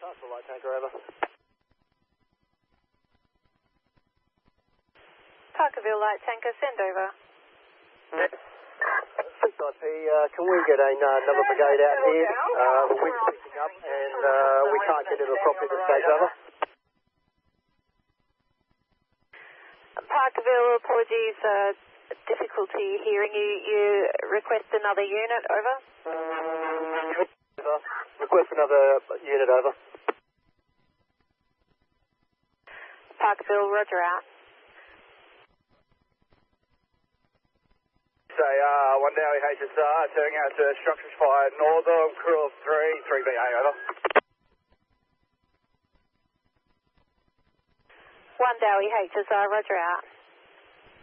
Parkville Light Tanker, over. Parkerville Light Tanker, send over. 6IP, can we get another brigade out here? The wind's picking up and we can't get to the property this stage, over. Parkerville, apologies, difficulty hearing you. You request another unit, over. Request another unit, over. Parkerville, roger out. Say, 1 Dowie HSR, turning out to structures fire northern, crew of 3BA, over. 1 Dowie HSR, roger out.